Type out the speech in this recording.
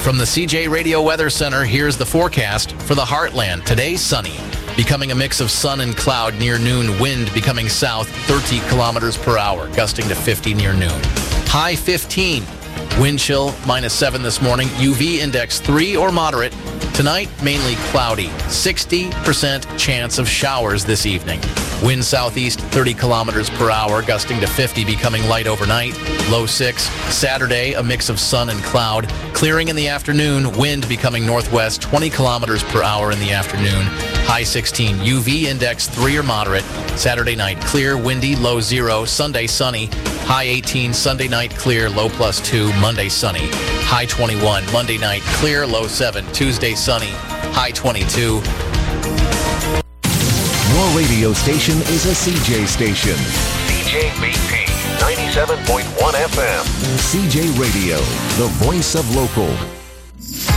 From the CJ Radio Weather Center, here's the forecast for the Heartland. Today, sunny, becoming a mix of sun and cloud near noon. Wind becoming south, 30 kilometers per hour, gusting to 50 near noon. High 15. Wind chill -7 this morning. UV index 3 or moderate. Tonight, mainly cloudy. 60% chance of showers this evening. Wind southeast 30 kilometers per hour, gusting to 50, becoming light overnight. Low 6. Saturday, a mix of sun and cloud. Clearing in the afternoon. Wind becoming northwest 20 kilometers per hour in the afternoon. High 16. UV index 3 or moderate. Saturday night, clear, windy, low 0. Sunday, sunny. High 18. Sunday night, clear, low +2. Monday, sunny. High 21. Monday night, clear, low 7. Tuesday, sunny. High 22. Your radio station is a CJ station. CJBP 97.1 FM. CJ Radio, the voice of local.